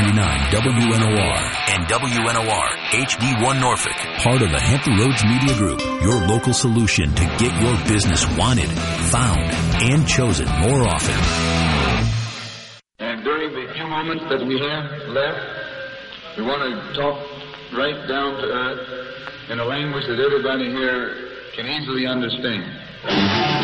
WNOR and WNOR HD1 Norfolk. Part of the Hampton Roads Media Group. Your local solution to get your business wanted, found, and chosen more often. And during the few moments that we have left, we want to talk right down to earth in a language that everybody here can easily understand.